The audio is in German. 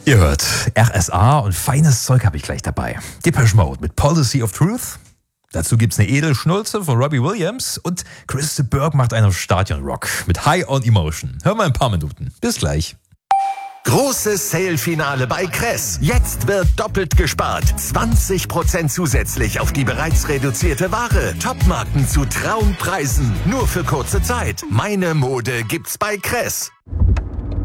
Ihr hört RSA und feines Zeug habe ich gleich dabei. Depeche Mode mit Policy of Truth. Dazu gibt's eine Edelschnulze von Robbie Williams und Chris de Burgh macht einen auf Stadionrock mit High on Emotion. Hören wir in ein paar Minuten. Bis gleich. Großes Sale-Finale bei Kress. Jetzt wird doppelt gespart. 20% zusätzlich auf die bereits reduzierte Ware. Topmarken zu Traumpreisen. Nur für kurze Zeit. Meine Mode gibt's bei Kress.